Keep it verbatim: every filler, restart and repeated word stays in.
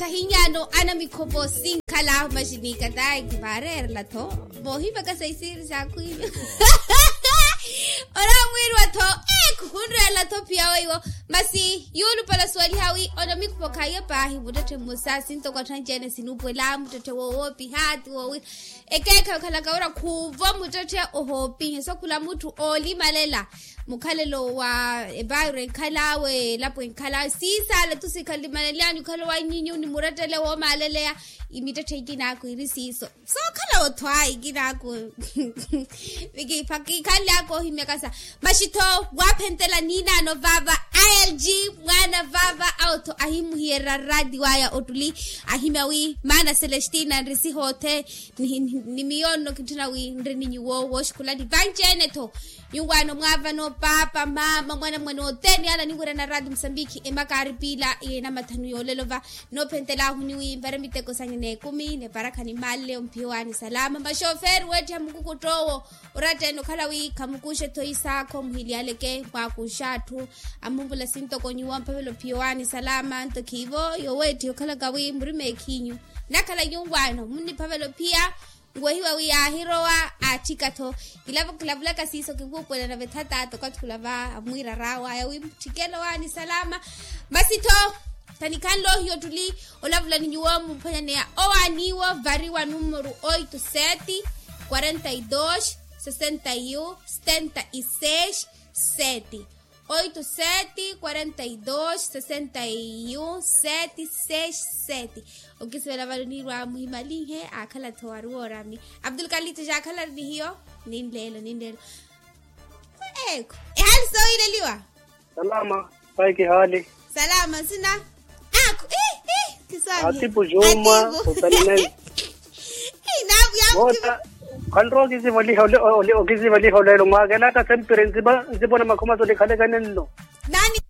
tahinyano ana mikopo sinkala majinika dai gibarer la to bohi baka saisir sakuin ora mwirwa to eh kuhundra la to pia wewe masi yulu pala swali hawi ona mikopo kaya bahi budate musa sinto kwa tanjene sinupwe la mtote wo pi hatu wo ekeka kala kaura kuva mtote ohopi so kula mtu oli malela mukhalelo wa ebayre khalawe lapho enkhala sisala tusikhali malelani khalo wa nyinyi ni muratele wo maleleya imithethe ikinako irisiso so khala othwa ikinako bigi phaki khala ko himekasa mashito waphentela nina no baba I L G mwana baba auto ahimu hiera radi waya otuli ahimawi mana Celestina risi hote ni, ni miono kituna wi ndrini wo wo shikula divine geneto yungwano mwava no papa mama mwana mwana oteni ala ningura na radi Msambiki emakari pila yena matanu yolelova no pentela huniwi mbaremiteko sangine kumi ne baraka ni male mpiwani salama mashofer wetu mukukutowo urate no kalawi kamukushe toisa ko muhili aleke kwa kushatu amumbula sinto konyuwa mpavelo piwani salama nto kivo yo wetu kala gawi mrime kinyu nakala yungwano muni pavelo pia ngwehiwa wi ahirowa atikato ilavo kilavula kasiso kingupo na vetata to katkulava mwira rawa ya wi tikelo wani salama masito tanikanlo hiyo tuli olavula ni nyuwa mpanya ne owaniwa variwa numero oito sete quarenta e dois sessenta e um setenta e seis sete oito sete quarenta e dois sessenta e um setenta e seis sete okisela valonirwa muhimalihe akala towaruora mi Abdul Kalito jakala ni hiyo nindelo nindelo eko e hali so ile liwa salama paiki hali salama sina aku eh eh kisani atipo joma utalina eh na bota control kisi wali hole ole kisi wali hole lo magela ta temperance ba zibona makoma to likhale kanenlo nani